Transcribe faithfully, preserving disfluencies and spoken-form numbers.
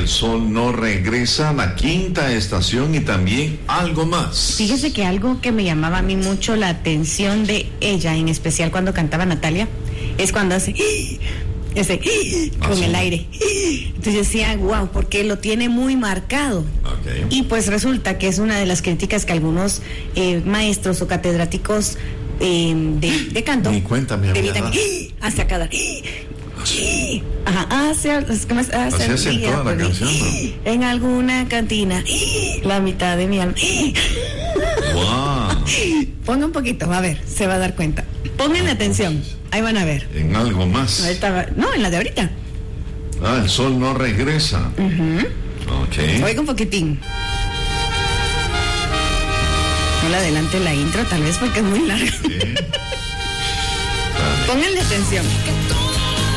El sol no regresa, la quinta estación y también algo más. Fíjese que algo que me llamaba a mí mucho la atención de ella, en especial cuando cantaba Natalia, es cuando hace ese con ¿Ah, el sí? aire. Entonces yo decía, wow, porque lo tiene muy marcado. Okay. Y pues resulta que es una de las críticas que algunos eh, maestros o catedráticos eh, de, de canto Ni cuenta me había evitan dado. hacia cada Así. ajá, hacia, ¿cómo es? Hacia Así hacen el día toda la por mí. canción, ¿no? En alguna cantina, la mitad de mi alma. Wow. Ponga un poquito, a ver, se va a dar cuenta. Pongan atención, ahí van a ver. En algo más. Ahorita va- no, en la de ahorita. Ah, el sol no regresa. Uh-huh. Ok. Oiga un poquitín. No le adelante la intro, tal vez porque es muy larga. Sí. Dale. Pónganle atención. Que tú